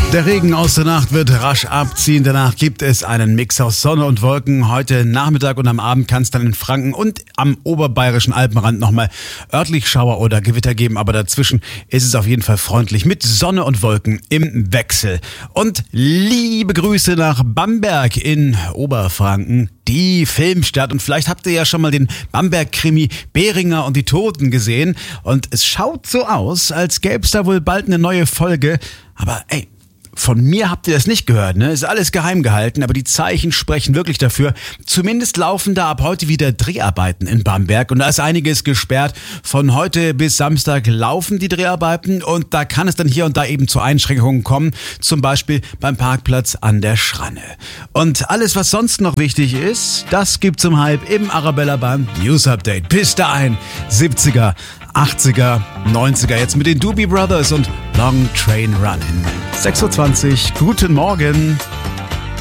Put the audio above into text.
Der Regen aus der Nacht wird rasch abziehen. Danach gibt es einen Mix aus Sonne und Wolken. Heute Nachmittag und am Abend kann es dann in Franken und am oberbayerischen Alpenrand nochmal örtlich Schauer oder Gewitter geben. Aber dazwischen ist es auf jeden Fall freundlich mit Sonne und Wolken im Wechsel. Und liebe Grüße nach Bamberg in Oberfranken, die Filmstadt. Und vielleicht habt ihr ja schon mal den Bamberg-Krimi Beringer und die Toten gesehen. Und es schaut so aus, als gäbe es da wohl bald eine neue Folge. Aber ey, von mir habt ihr das nicht gehört, ne? Ist alles geheim gehalten, aber die Zeichen sprechen wirklich dafür. Zumindest laufen da ab heute wieder Dreharbeiten in Bamberg und da ist einiges gesperrt. Von heute bis Samstag laufen die Dreharbeiten und da kann es dann hier und da eben zu Einschränkungen kommen, zum Beispiel beim Parkplatz an der Schranne. Und alles, was sonst noch wichtig ist, das gibt's um 12 im Arabella Band News Update. Bis dahin, 70er, 80er, 90er, jetzt mit den Doobie Brothers und Long Train Running. 6:20 Uhr, guten Morgen.